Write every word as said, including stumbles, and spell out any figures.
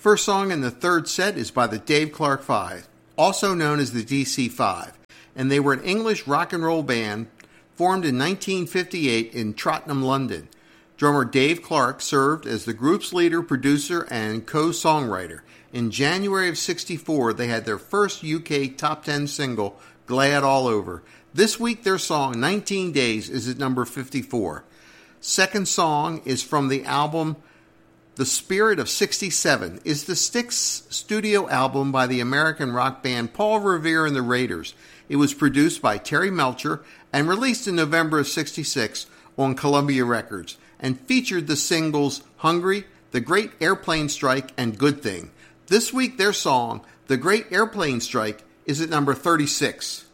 First song in the third set is by the Dave Clark Five, also known as the D C Five, and they were an English rock and roll band formed in nineteen fifty-eight in Tottenham, London. Drummer Dave Clark served as the group's leader, producer, and co-songwriter. In January of sixty-four, they had their first U K top ten single, Glad All Over. This week, their song, nineteen days, is at number fifty-four. Second song is from the album The Spirit of sixty-seven, is the Styx studio album by the American rock band Paul Revere and the Raiders. It was produced by Terry Melcher and released in November of sixty-six on Columbia Records, and featured the singles Hungry, The Great Airplane Strike, and Good Thing. This week, their song, The Great Airplane Strike, is at number thirty-six.